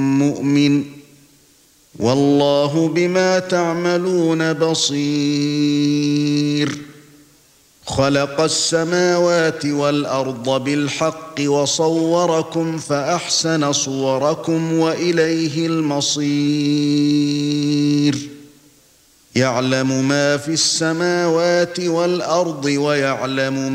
مُؤْمِنٌ وَاللَّهُ بِمَا تَعْمَلُونَ بَصِيرٌ خَلَقَ السَّمَاوَاتِ وَالْأَرْضَ بِالْحَقِّ وَصَوَّرَكُمْ فَأَحْسَنَ صُوَرَكُمْ وَإِلَيْهِ الْمَصِيرُ يَعْلَمُ مَا فِي السَّمَاوَاتِ وَالْأَرْضِ وَيَعْلَمُ